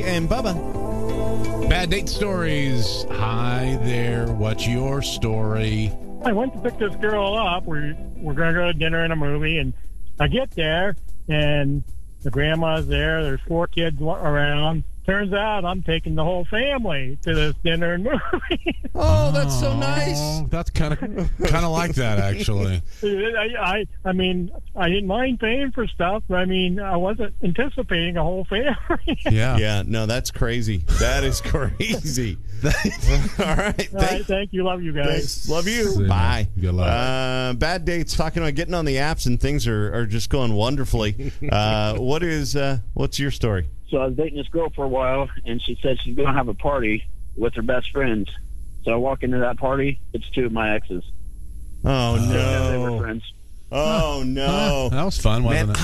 And Bubba. Bad date stories. Hi there. What's your story? I went to pick this girl up. We're going to go to dinner and a movie, and I get there, and the grandma's there. There's 4 kids around. Turns out I'm taking the whole family to this dinner and movie. Oh, that's so nice. Oh, that's kind of like that, actually. I mean, I didn't mind paying for stuff, but I mean, I wasn't anticipating a whole family. Yeah. Yeah, no, that's crazy. That is crazy. All right. Thank you. Love you guys. Thanks. Love you. See you, Bye. man. Good luck. Bad dates, talking about getting on the apps and things are just going wonderfully. What's your story? So I was dating this girl for a while, and she said she's going to have a party with her best friends. So I walk into that party. It's 2 of my exes. Oh, They were no. friends. Oh, no. That was fun, wasn't Man, it? I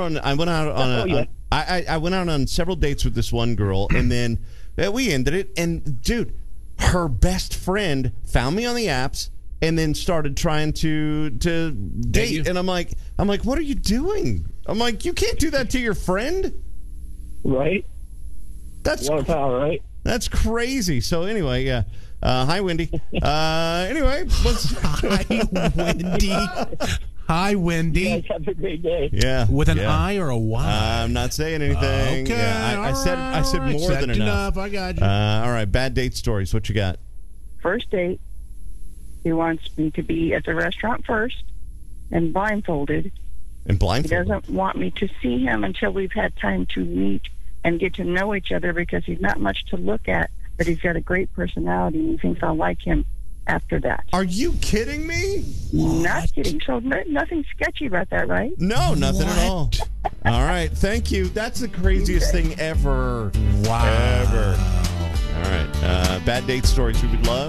went out on several dates with this one girl, and then we ended it. And, dude, her best friend found me on the apps and then started trying to date. you? And I'm like, what are you doing? I'm like, you can't do that to your friend. Right? That's What a pal, right? That's crazy. So anyway, yeah. Hi, Wendy. Anyway, Hi, Wendy. Hi, You Wendy. guys have a great day. yeah, With an yeah. I or a Y? I'm not saying anything. Okay. Yeah, I said all right. more than Said enough. I got you. All right, bad date stories. What you got? First date, he wants me to be at the restaurant first and blindfolded. And He blindfold. doesn't want me to see him until we've had time to meet and get to know each other because he's not much to look at, but he's got a great personality and he thinks I'll like him after that. Are you kidding me? Not kidding. So nothing sketchy about that, right? No, nothing at all. All right, thank you. That's the craziest thing ever. Wow. Ever. All right, bad date stories we would love.